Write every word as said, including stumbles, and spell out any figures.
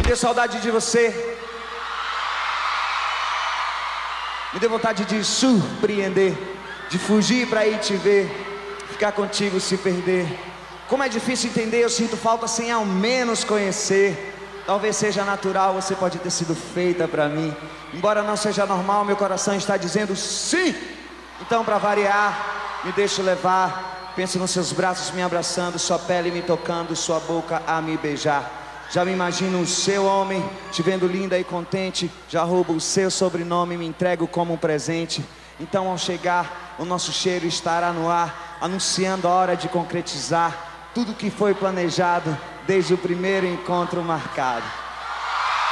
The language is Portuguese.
Me deu saudade de você. Me deu vontade de surpreender, de fugir pra ir te ver, ficar contigo se perder. Como é difícil entender, eu sinto falta sem ao menos conhecer. Talvez seja natural, você pode ter sido feita pra mim. Embora não seja normal, meu coração está dizendo sim. Então pra variar, me deixo levar. Penso nos seus braços me abraçando, sua pele me tocando, sua boca a me beijar. Já me imagino o seu homem, te vendo linda e contente. Já roubo o seu sobrenome e me entrego como um presente. Então ao chegar, o nosso cheiro estará no ar, anunciando a hora de concretizar tudo que foi planejado desde o primeiro encontro marcado.